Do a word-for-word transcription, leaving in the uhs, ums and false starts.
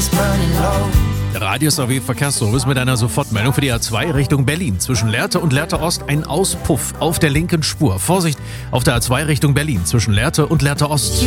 Der Radius A W Verkehrsservice mit einer Sofortmeldung für die A zwei Richtung Berlin. Zwischen Lehrte und Lehrte Ost ein Auspuff auf der linken Spur. Vorsicht auf der A zwei Richtung Berlin zwischen Lehrte und Lehrte Ost.